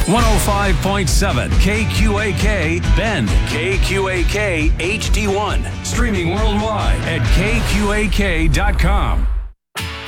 105.7 KQAK Bend, KQAK HD1. Streaming worldwide at KQAK.com.